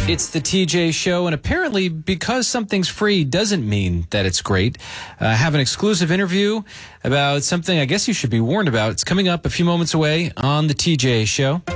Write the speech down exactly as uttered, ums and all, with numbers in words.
It's the T J Show, and apparently because something's free doesn't mean that it's great. Uh, I have an exclusive interview about something I guess you should be warned about. It's coming up a few moments away on the T J Show.